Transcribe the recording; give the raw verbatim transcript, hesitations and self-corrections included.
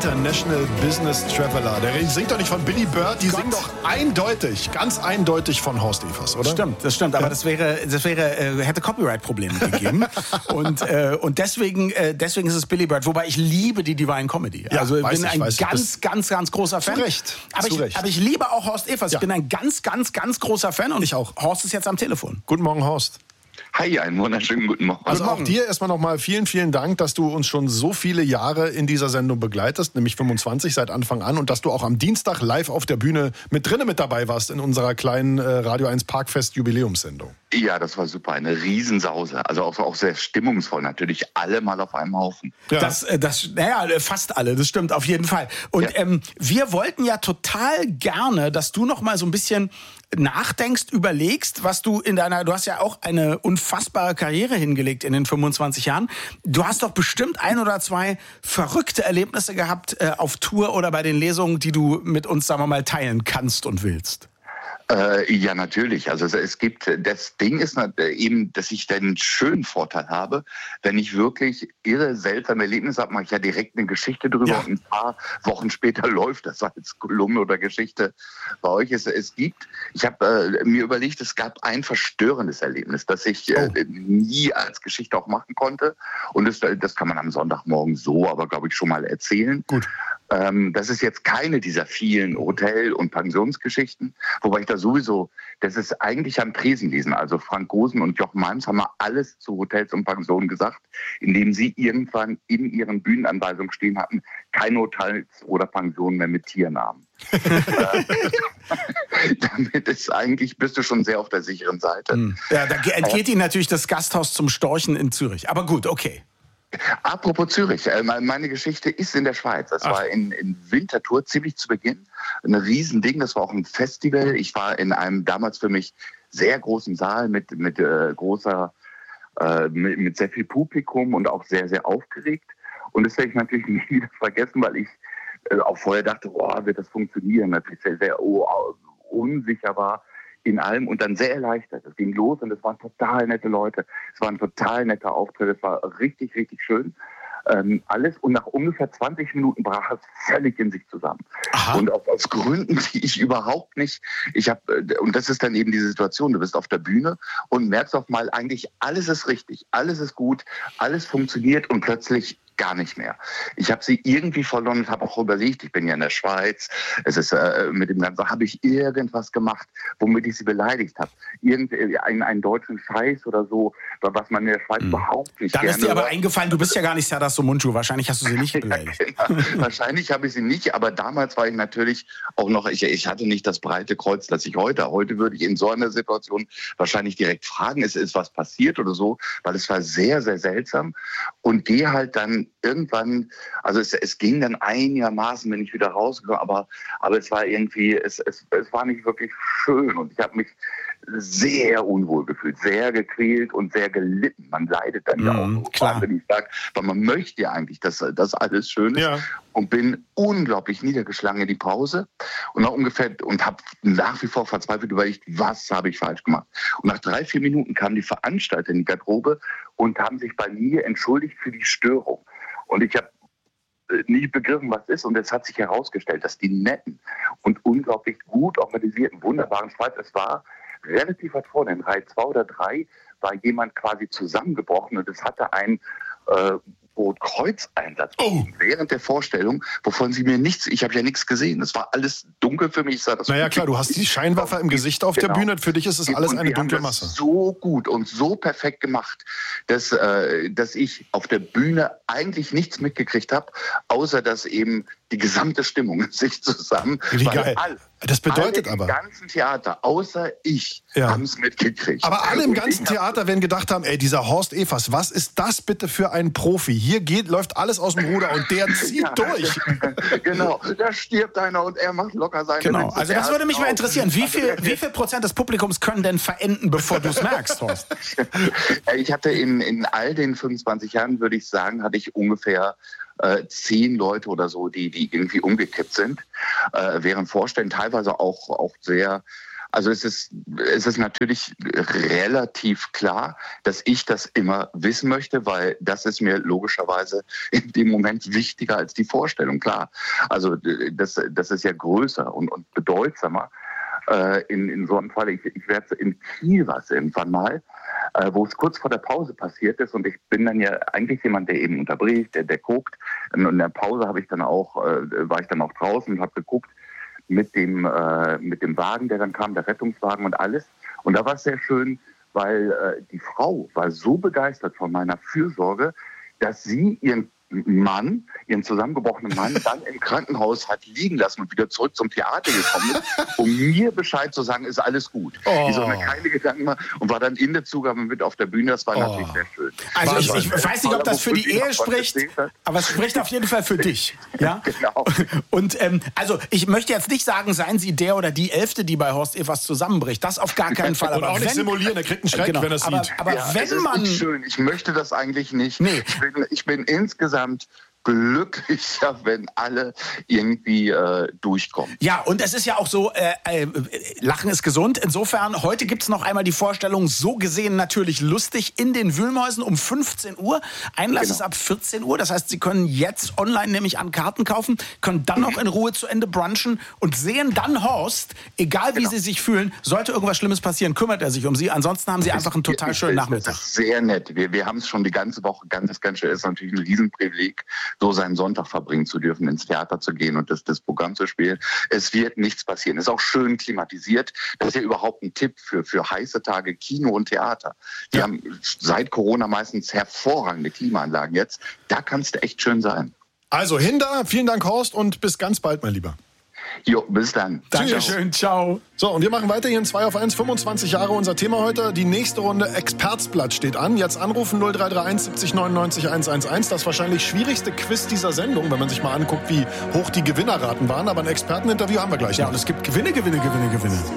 International Business Traveler. Der singt doch nicht von Billy Bird, die Gott. singen doch eindeutig, ganz eindeutig von Horst Evers, oder? Stimmt, das stimmt. Aber Ja. das wäre, das wäre, äh, hätte Copyright-Probleme gegeben. und äh, und deswegen, äh, deswegen ist es Billy Bird. Wobei ich liebe die Divine Comedy. Ja, also ich weiß bin ich, ein weiß ich. ganz, Das- ganz, ganz großer Fan. Zu Recht, Aber, zu ich, Recht. aber ich liebe auch Horst Evers. Ja. Ich bin ein ganz, ganz, ganz großer Fan. Und Ich auch. Horst ist jetzt am Telefon. Guten Morgen, Horst. Hi, einen wunderschönen guten Morgen. Also auch Morgen. dir erstmal nochmal vielen, vielen Dank, dass du uns schon so viele Jahre in dieser Sendung begleitest, nämlich fünfundzwanzig seit Anfang an, und dass du auch am Dienstag live auf der Bühne mit drinnen mit dabei warst in unserer kleinen äh, Radio eins Parkfest Jubiläumssendung. Ja, das war super, eine Riesensause. Also auch, auch sehr stimmungsvoll, natürlich alle mal auf einem Haufen. Ja. Das, äh, das, naja, fast alle, das stimmt auf jeden Fall. Und Ja. ähm, wir wollten ja total gerne, dass du noch mal so ein bisschen nachdenkst, überlegst, was du in deiner, du hast ja auch eine unfassbare Karriere hingelegt in den fünfundzwanzig Jahren. Du hast doch bestimmt ein oder zwei verrückte Erlebnisse gehabt äh, auf Tour oder bei den Lesungen, die du mit uns, sagen wir mal, teilen kannst und willst. Äh, ja, natürlich. Also es, es gibt, das Ding ist eben, dass ich den schönen Vorteil habe, wenn ich wirklich irre seltsame Erlebnisse habe, mache ich ja direkt eine Geschichte drüber Ja. und ein paar Wochen später läuft das als Kolumne oder Geschichte bei euch. Es, es gibt, ich habe äh, mir überlegt, es gab ein verstörendes Erlebnis, das ich äh, Oh. nie als Geschichte auch machen konnte. Und das, das kann man am Sonntagmorgen so, aber glaube ich schon mal erzählen. Gut. Ähm, das ist jetzt keine dieser vielen Hotel- und Pensionsgeschichten, wobei ich da sowieso, das ist eigentlich am Tresen lesen. Also Frank Gosen und Jochen Malms haben mal alles zu Hotels und Pensionen gesagt, indem sie irgendwann in ihren Bühnenanweisungen stehen hatten, keine Hotels oder Pensionen mehr mit Tiernamen. Damit ist eigentlich, bist du schon sehr auf der sicheren Seite. Ja, da ge- entgeht Ihnen natürlich das Gasthaus zum Storchen in Zürich. Aber gut, okay. Apropos Zürich, äh, meine Geschichte ist in der Schweiz. Das Ach. war in, in Winterthur ziemlich zu Beginn. Ein Riesending, das war auch ein Festival. Ich war in einem damals für mich sehr großen Saal mit, mit äh, großer, äh, mit, mit sehr viel Publikum und auch sehr, sehr aufgeregt. Und das werde ich natürlich nie wieder vergessen, weil ich äh, auch vorher dachte, boah, wird das funktionieren? Natürlich sehr, sehr oh, unsicher war in allem und dann sehr erleichtert. Es ging los und es waren total nette Leute. Es war ein total netter Auftritt. Es war richtig, richtig schön. Ähm, alles und nach ungefähr zwanzig Minuten brach es völlig in sich zusammen. Aha. Und aus, aus Gründen, die ich überhaupt nicht, ich habe, und das ist dann eben diese Situation, du bist auf der Bühne und merkst auf mal eigentlich, alles ist richtig, alles ist gut, alles funktioniert und plötzlich gar nicht mehr. Ich habe sie irgendwie verloren und habe auch überlegt, ich bin ja in der Schweiz, es ist äh, mit dem Ganzen, habe ich irgendwas gemacht, womit ich sie beleidigt habe. Irgendeinen einen deutschen Scheiß oder so, was man in der Schweiz mhm. überhaupt nicht Dann gerne ist dir aber hört. eingefallen, du bist ja gar nicht Serdar Somuncu, wahrscheinlich hast du sie nicht beleidigt. Ja, genau. Wahrscheinlich habe ich sie nicht, aber damals war ich natürlich auch noch, ich, ich hatte nicht das breite Kreuz, das ich heute. Heute würde ich in so einer Situation wahrscheinlich direkt fragen, ist, ist was passiert oder so, weil es war sehr, sehr seltsam und gehe halt dann irgendwann, also es, es ging dann einigermaßen, bin ich wieder rausgekommen, aber, aber es war irgendwie, es, es, es war nicht wirklich schön und ich habe mich sehr unwohl gefühlt, sehr gequält und sehr gelitten. Man leidet dann Mhm, ja auch so klar. wahnsinnig stark, weil man möchte ja eigentlich, dass das alles schön ist. Ja. Und bin unglaublich niedergeschlagen in die Pause und nach ungefähr und habe nach wie vor verzweifelt überlegt, was habe ich falsch gemacht. Und nach drei, vier Minuten kamen die Veranstalter in die Garderobe und haben sich bei mir entschuldigt für die Störung. Und ich habe nie begriffen, was ist. Und es hat sich herausgestellt, dass die netten und unglaublich gut organisierten, wunderbaren Schweizer, es war relativ weit vorne, in Reihe zwei oder drei war jemand quasi zusammengebrochen und es hatte ein äh, Rotkreuz-Einsatz Oh. während der Vorstellung, wovon sie mir nichts, ich habe ja nichts gesehen. Es war alles dunkel für mich. Ich sah das Naja, klar, du hast die Scheinwerfer im Gesicht auf der Genau. Bühne. Für dich ist es alles Und eine die haben dunkle das Masse. so gut und so perfekt gemacht, dass, äh, dass ich auf der Bühne eigentlich nichts mitgekriegt habe, außer dass eben die gesamte Stimmung sich zusammen. Wie weil geil. Alle, Das bedeutet alle aber- im ganzen Theater, außer ich, Ja. haben es mitgekriegt. Aber alle im Und ganzen ich hab- Theater werden gedacht haben, ey, dieser Horst Evers, was ist das bitte für ein Profi? Hier geht, läuft alles aus dem Ruder und der zieht Ja, durch. Genau, da stirbt einer und er macht locker seine Genau, Witze. also Er das hat würde mich mal auch- interessieren. Wie viel, wie viel Prozent des Publikums können denn verenden, bevor du es merkst, Horst? Ich hatte in, in all den fünfundzwanzig Jahren, würde ich sagen, hatte ich ungefähr äh, zehn Leute oder so, die, die irgendwie umgekippt sind, äh, während Vorstellen teilweise auch, auch sehr Also es ist, es ist natürlich relativ klar, dass ich das immer wissen möchte, weil das ist mir logischerweise in dem Moment wichtiger als die Vorstellung, klar. Also das, das ist ja größer und, und bedeutsamer. Äh, in, in so einem Fall, ich, ich werde in Kiel was irgendwann mal, äh, wo es kurz vor der Pause passiert ist und ich bin dann ja eigentlich jemand, der eben unterbricht, der, der guckt. Und in der Pause habe ich dann auch, äh, war ich dann auch draußen und habe geguckt mit dem, äh, mit dem Wagen, der dann kam, der Rettungswagen und alles. Und da war es sehr schön, weil äh, die Frau war so begeistert von meiner Fürsorge, dass sie ihren Mann, ihren zusammengebrochenen Mann, dann im Krankenhaus hat liegen lassen und wieder zurück zum Theater gekommen ist, um mir Bescheid zu sagen, ist alles gut. Oh. Die soll mir keine Gedanken machen und war dann in der Zugabe mit auf der Bühne. Das war oh. natürlich sehr schön. Also ich, ich weiß nicht, ob das für die Ehe spricht, aber es spricht auf jeden Fall für dich. Ja? Genau. Und ähm, also ich möchte jetzt nicht sagen, seien Sie der oder die Elfte, die bei Horst Evers zusammenbricht. Das auf gar keinen Fall. Und aber auch nicht wenn, simulieren, er kriegt einen Schreck, genau, wenn er es aber, sieht. Aber ja, wenn es ist man... nicht schön. Ich möchte das eigentlich nicht. Nee. Ich bin, ich bin insgesamt glücklicher, wenn alle irgendwie äh, durchkommen. Ja, und es ist ja auch so, äh, äh, Lachen ist gesund. Insofern, heute gibt's noch einmal die Vorstellung, so gesehen natürlich lustig, in den Wühlmäusen um fünfzehn Uhr. Einlass Genau. ist ab vierzehn Uhr. Das heißt, Sie können jetzt online nämlich an Karten kaufen, können dann noch in Ruhe zu Ende brunchen und sehen dann Horst, egal wie Genau. Sie sich fühlen, sollte irgendwas Schlimmes passieren, kümmert er sich um Sie. Ansonsten haben Sie einfach einen total Ich- schönen ich- Nachmittag. Das ist sehr nett. Wir, wir haben es schon die ganze Woche, ganz, ganz schön. Es ist natürlich ein Riesenprivileg, so seinen Sonntag verbringen zu dürfen, ins Theater zu gehen und das, das Programm zu spielen. Es wird nichts passieren. Es ist auch schön klimatisiert. Das ist ja überhaupt ein Tipp für, für heiße Tage Kino und Theater. Die Ja. haben seit Corona meistens hervorragende Klimaanlagen jetzt. Da kann es echt schön sein. Also Hinda, vielen Dank Horst und bis ganz bald, mein Lieber. Jo, bis dann. Dankeschön, ciao. So, und wir machen weiter hier in zwei auf eins, fünfundzwanzig Jahre. Unser Thema heute, die nächste Runde Expertsblatt steht an. Jetzt anrufen null drei drei eins siebzig neunundneunzig hundertelf. Das wahrscheinlich schwierigste Quiz dieser Sendung, wenn man sich mal anguckt, wie hoch die Gewinnerraten waren. Aber ein Experteninterview haben wir gleich Ja, noch. und es gibt Gewinne, Gewinne, Gewinne, Gewinne.